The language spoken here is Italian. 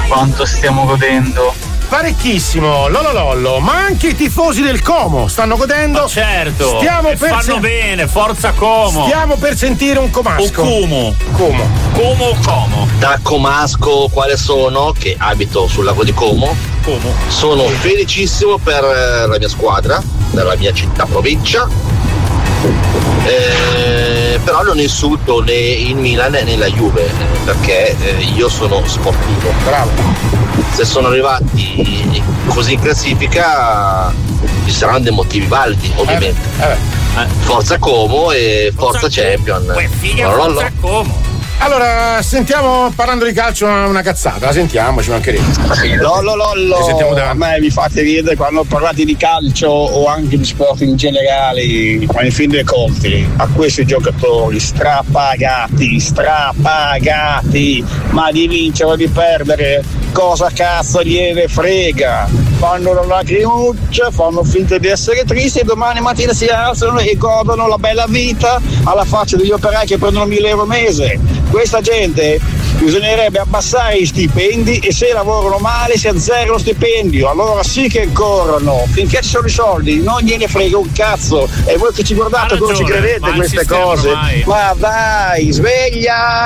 quanto stiamo godendo. Parecchissimo, lololollo, ma anche i tifosi del Como stanno godendo. Ma certo, stiamo fanno bene, forza Como. Stiamo per sentire un comasco. O Como. Da comasco quale sono, che abito sul lago di Como, sono felicissimo per la mia squadra, della mia città provincia, però non insulto né il Milan né la Juve, perché io sono sportivo. Bravo. Se sono arrivati così in classifica ci saranno dei motivi validi, ovviamente. Forza Como e Forza Champion. Forza Como. Allora, sentiamo, parlando di calcio, una cazzata, la sentiamo, ci mancherebbe. Lollo, a me mi fate ridere quando parlate di calcio o anche di sport in generale, ma in fin dei conti, a questi giocatori strapagati, ma di vincere o di perdere, cosa cazzo gliene frega? Fanno la lacrimuccia, fanno finta di essere tristi e domani mattina si alzano e godono la bella vita alla faccia degli operai che prendono 1.000 euro al mese. Questa gente bisognerebbe abbassare i stipendi e se lavorano male si azzera lo stipendio, allora sì che corrono, finché ci sono i soldi non gliene frega un cazzo, e voi che ci guardate non ci credete queste cose, ma dai, sveglia!